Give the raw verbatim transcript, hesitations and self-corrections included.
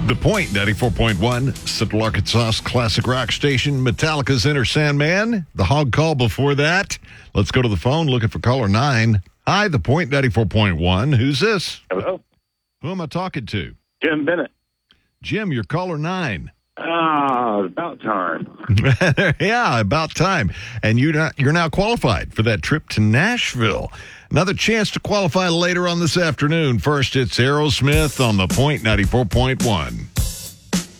The Point, ninety-four point one, Central Arkansas' classic rock station, Metallica's Enter Sandman. The hog call before that. Let's go to the phone looking for caller nine. Hi, The Point, ninety-four point one. Who's this? Hello? Who am I talking to? Jim Bennett. Jim, you're caller nine. Ah, about time. Yeah, about time. And you not, you're now qualified for that trip to Nashville. Another chance to qualify later on this afternoon. First, it's Aerosmith on The Point, ninety-four point one.